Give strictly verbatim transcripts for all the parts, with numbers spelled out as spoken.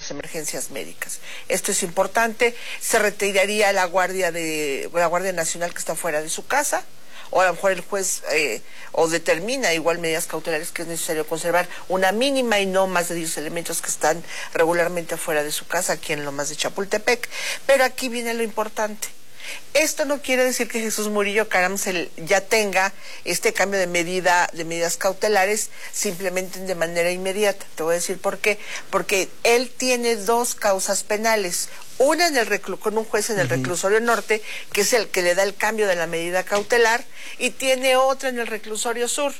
las emergencias médicas. Esto es importante. Se retiraría la guardia de la Guardia Nacional que está fuera de su casa, o a lo mejor el juez eh, o determina igual medidas cautelares que es necesario conservar una mínima y no más de diez elementos que están regularmente afuera de su casa, aquí en Lomas de Chapultepec. Pero aquí viene lo importante. Esto no quiere decir que Jesús Murillo Caram se, ya tenga este cambio de medida, de medidas cautelares simplemente de manera inmediata. Te voy a decir por qué. Porque él tiene dos causas penales. Una en el reclu con un juez en el uh-huh. reclusorio norte, que es el que le da el cambio de la medida cautelar, y tiene otra en el reclusorio sur.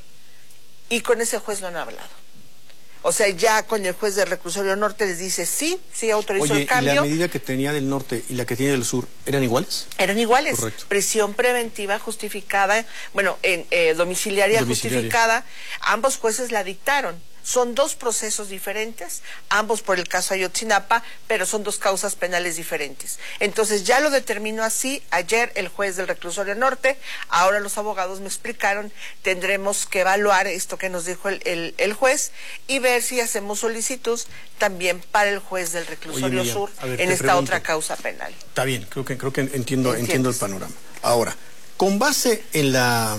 Y con ese juez no han hablado. O sea, ya con el juez del reclusorio norte les dice sí, sí autorizó Oye, el cambio. ¿y la medida que tenía del norte y la que tiene del sur eran iguales? Eran iguales. Correcto. Prisión preventiva justificada, bueno, en eh, domiciliaria, domiciliaria justificada. Ambos jueces la dictaron. Son dos procesos diferentes, ambos por el caso Ayotzinapa, pero son dos causas penales diferentes. Entonces ya lo determinó así ayer el juez del reclusorio norte. Ahora los abogados me explicaron, tendremos que evaluar esto que nos dijo el, el, el juez y ver si hacemos solicitud también para el juez del reclusorio Oye, Miriam, sur ver, en esta pregunto, otra causa penal. Está bien, creo que, creo que entiendo, entiendo el panorama. Ahora, con base en la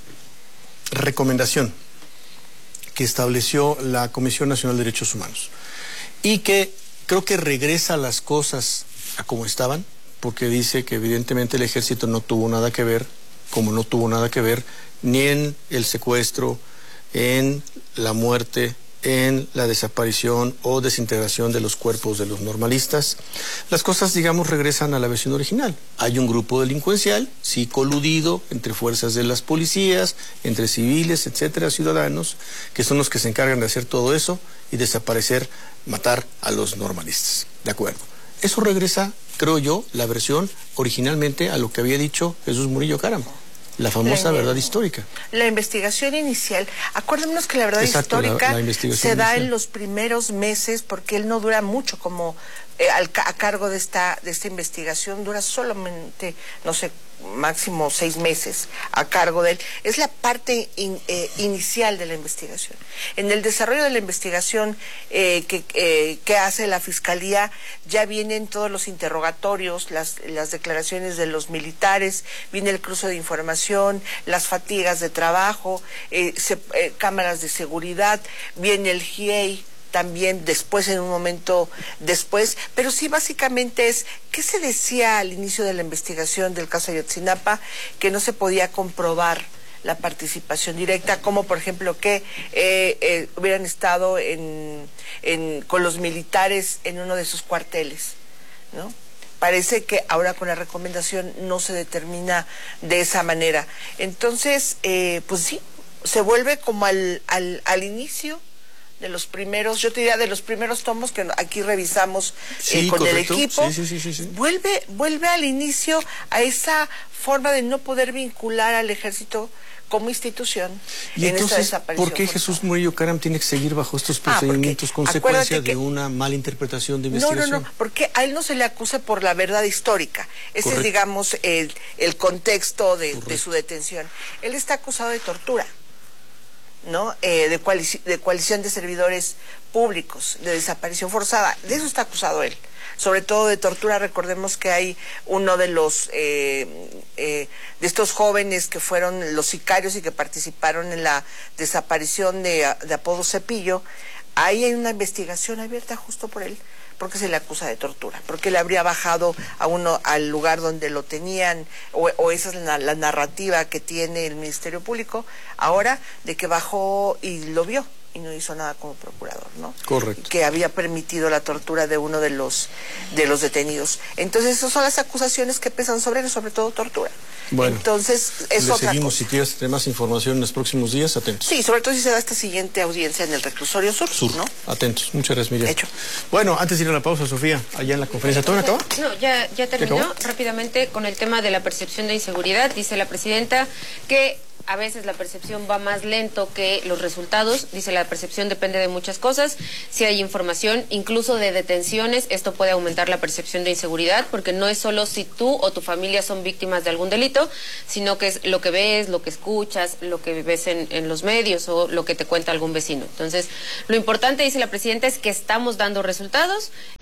recomendación que estableció la Comisión Nacional de Derechos Humanos y que creo que regresa las cosas a como estaban, porque dice que evidentemente el ejército no tuvo nada que ver, como no tuvo nada que ver ni en el secuestro, en la muerte, en la desaparición o desintegración de los cuerpos de los normalistas. Las cosas, digamos, regresan a la versión original. Hay un grupo delincuencial, sí coludido, entre fuerzas de las policías, entre civiles, etcétera, ciudadanos, que son los que se encargan de hacer todo eso y desaparecer, matar a los normalistas. De acuerdo. Eso regresa, creo yo, la versión originalmente a lo que había dicho Jesús Murillo Caram. La famosa la, verdad histórica. La investigación inicial. Acuérdenos que la verdad Exacto, histórica la, la se da inicial. en los primeros meses, porque él no dura mucho como eh, al, a cargo de esta, de esta investigación, dura solamente, no sé, máximo seis meses a cargo de él. Es la parte in, eh, inicial de la investigación. En el desarrollo de la investigación eh, que, eh, que hace la Fiscalía ya vienen todos los interrogatorios, las, las declaraciones de los militares, viene el cruce de información, las fatigas de trabajo, eh, se, eh, cámaras de seguridad, viene el G I E I, también después, en un momento después, pero sí básicamente es, ¿qué se decía al inicio de la investigación del caso Ayotzinapa? Que no se podía comprobar la participación directa, como por ejemplo que eh, eh, hubieran estado en, en, con los militares en uno de sus cuarteles, ¿no? Parece que ahora con la recomendación no se determina de esa manera. Entonces, eh, pues sí, se vuelve como al, al, al inicio de los primeros, yo te diría de los primeros tomos que aquí revisamos sí, eh, con correcto. el equipo, sí, sí, sí, sí. vuelve vuelve al inicio a esa forma de no poder vincular al ejército como institución y en entonces, esta desaparición. ¿por qué Jesús Murillo Caram tiene que seguir bajo estos procedimientos, ah, consecuencia que, de una mala interpretación de investigación? No, no, no, porque a él no se le acusa por la verdad histórica. Ese Correcto. es, digamos, el, el contexto de, de su detención. Él está acusado de tortura, ¿no? Eh, de, coalici de coalición de servidores públicos, de desaparición forzada. De eso está acusado él. Sobre todo de tortura. Recordemos que hay uno de los eh, eh, de estos jóvenes que fueron los sicarios y que participaron en la desaparición de, de Apodo Cepillo. Ahí hay una investigación abierta justo por él, porque se le acusa de tortura, porque le habría bajado a uno al lugar donde lo tenían, o, o esa es la, la narrativa que tiene el Ministerio Público ahora, de que bajó y lo vio y no hizo nada como procurador, ¿no? Correcto. Que había permitido la tortura de uno de los de los detenidos. Entonces, esas son las acusaciones que pesan sobre él, sobre todo tortura. Bueno, entonces, es le otra seguimos cosa. Si quieres tener más información en los próximos días, atentos. Sí, sobre todo si se da esta siguiente audiencia en el reclusorio sur, sur ¿no? Atentos, muchas gracias, Miriam. Hecho. Bueno, antes de ir a la pausa, Sofía, allá en la conferencia, ¿todo acabó? No, ya, ya terminó. Rápidamente, con el tema de la percepción de inseguridad, dice la presidenta que a veces la percepción va más lento que los resultados. Dice, la percepción depende de muchas cosas. Si hay información, incluso de detenciones, esto puede aumentar la percepción de inseguridad, porque no es solo si tú o tu familia son víctimas de algún delito, sino que es lo que ves, lo que escuchas, lo que ves en, en los medios o lo que te cuenta algún vecino. Entonces, lo importante, dice la presidenta, es que estamos dando resultados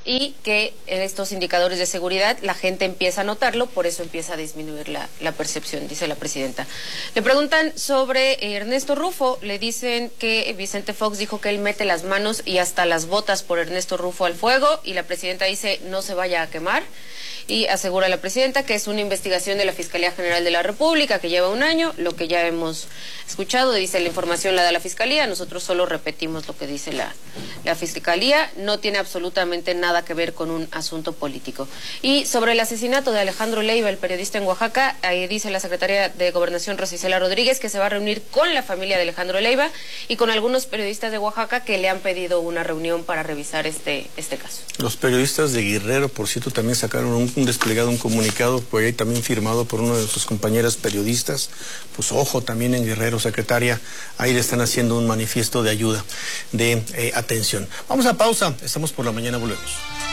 y que en estos indicadores de seguridad la gente empieza a notarlo, por eso empieza a disminuir la, la percepción, dice la presidenta. Le preguntan sobre Ernesto Rufo, le dicen que Vicente Fox dijo que él mete las manos y hasta las botas por Ernesto Rufo al fuego, y la presidenta dice no se vaya a quemar. Y asegura la presidenta que es una investigación de la Fiscalía General de la República que lleva un año, lo que ya hemos escuchado, dice la información la da la Fiscalía, nosotros solo repetimos lo que dice la, la Fiscalía, no tiene absolutamente nada que ver con un asunto político. Y sobre el asesinato de Alejandro Leiva, el periodista en Oaxaca, ahí dice la secretaria de Gobernación Rosa Isela Rodríguez que se va a reunir con la familia de Alejandro Leiva y con algunos periodistas de Oaxaca que le han pedido una reunión para revisar este, este caso. Los periodistas de Guerrero, por cierto, también sacaron un un desplegado, un comunicado, pues ahí también firmado por una de sus compañeras periodistas. Pues ojo, también en Guerrero, secretaria, ahí le están haciendo un manifiesto de ayuda, de eh, atención. Vamos a pausa, estamos por la mañana, volvemos.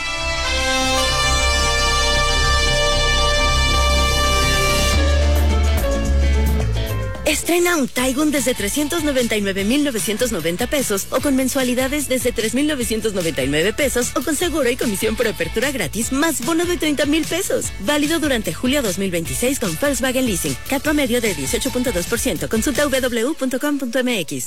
Estrena un Taigun desde trescientos noventa y nueve mil novecientos noventa pesos o con mensualidades desde tres mil novecientos noventa y nueve pesos o con seguro y comisión por apertura gratis más bono de treinta mil pesos. Válido durante julio dos mil veintiséis con Volkswagen Leasing. C A T promedio de dieciocho punto dos por ciento. Consulta w w w punto com punto m x.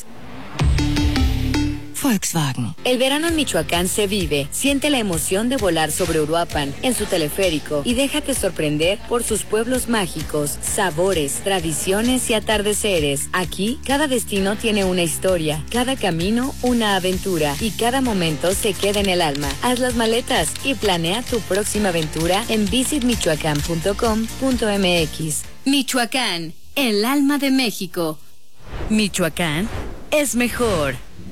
Volkswagen. El verano en Michoacán se vive. Siente la emoción de volar sobre Uruapan en su teleférico y déjate sorprender por sus pueblos mágicos, sabores, tradiciones y atardeceres. Aquí, cada destino tiene una historia, cada camino una aventura y cada momento se queda en el alma. Haz las maletas y planea tu próxima aventura en visit michoacán punto com punto m x. Michoacán, el alma de México. Michoacán es mejor.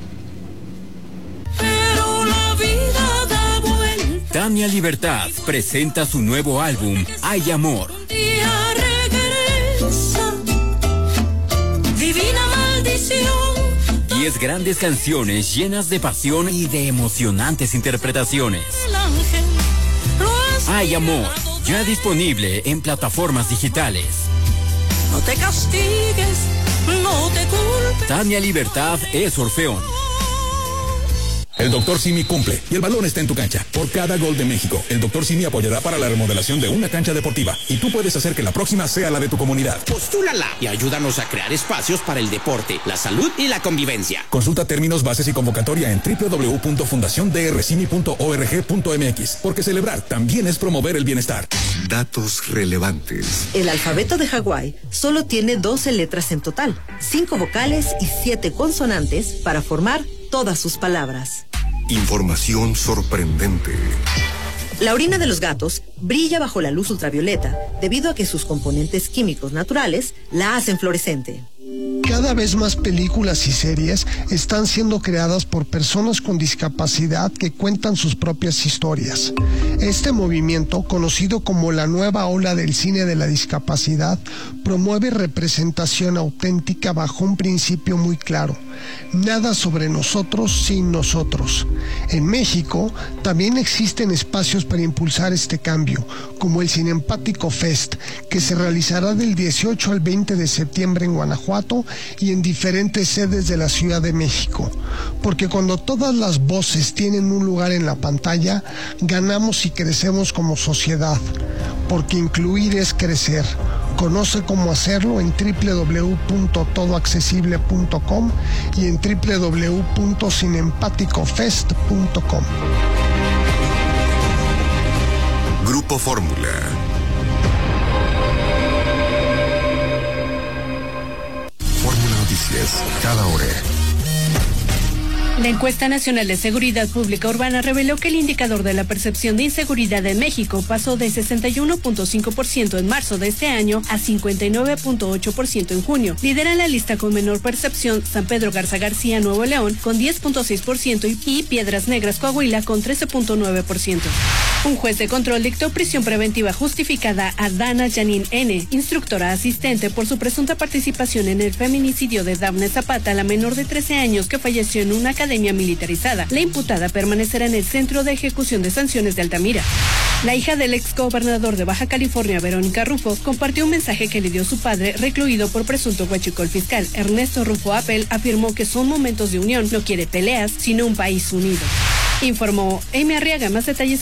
Pero la vida da vuelta. Tania Libertad presenta su nuevo álbum, Hay Amor. Un día regresa, divina maldición. Diez grandes canciones llenas de pasión y de emocionantes interpretaciones. El ángel lo ha Hay Amor, ya disponible en plataformas digitales. No te castigues, no te culpes. Tania Libertad es Orfeón. El doctor Simi cumple y el balón está en tu cancha. Por cada gol de México, el doctor Simi apoyará para la remodelación de una cancha deportiva y tú puedes hacer que la próxima sea la de tu comunidad. Postúlala y ayúdanos a crear espacios para el deporte, la salud y la convivencia. Consulta términos, bases y convocatoria en w w w punto fundación d r simi punto org punto m x, porque celebrar también es promover el bienestar. Datos relevantes. El alfabeto de Hawái solo tiene doce letras en total, cinco vocales y siete consonantes para formar todas sus palabras. Información sorprendente. La orina de los gatos brilla bajo la luz ultravioleta debido a que sus componentes químicos naturales la hacen fluorescente. Cada vez más películas y series están siendo creadas por personas con discapacidad que cuentan sus propias historias. Este movimiento, conocido como la nueva ola del cine de la discapacidad, promueve representación auténtica bajo un principio muy claro: nada sobre nosotros sin nosotros. En México también existen espacios para impulsar este cambio, como el Cinempático Fest, que se realizará del dieciocho al veinte de septiembre en Guanajuato y en diferentes sedes de la Ciudad de México. Porque cuando todas las voces tienen un lugar en la pantalla, ganamos y crecemos como sociedad. Porque incluir es crecer. Conoce cómo hacerlo en w w w punto todo accesible punto com y en w w w punto cinempático fest punto com. Grupo Fórmula. Fórmula Noticias, cada hora. La encuesta nacional de seguridad pública urbana reveló que el indicador de la percepción de inseguridad en México pasó de sesenta y uno punto cinco por ciento en marzo de este año a cincuenta y nueve punto ocho por ciento en junio. Lidera la lista con menor percepción San Pedro Garza García, Nuevo León, con diez punto seis por ciento y Piedras Negras, Coahuila, con trece punto nueve por ciento. Un juez de control dictó prisión preventiva justificada a Dana Janine N., instructora asistente, por su presunta participación en el feminicidio de Dafne Zapata, la menor de trece años que falleció en una academia militarizada. La imputada permanecerá en el Centro de Ejecución de Sanciones de Altamira. La hija del exgobernador de Baja California, Verónica Rufo, compartió un mensaje que le dio su padre, recluido por presunto huachicol fiscal. Ernesto Rufo Appel afirmó que son momentos de unión, no quiere peleas, sino un país unido. Informó Amy Arriaga. Más detalles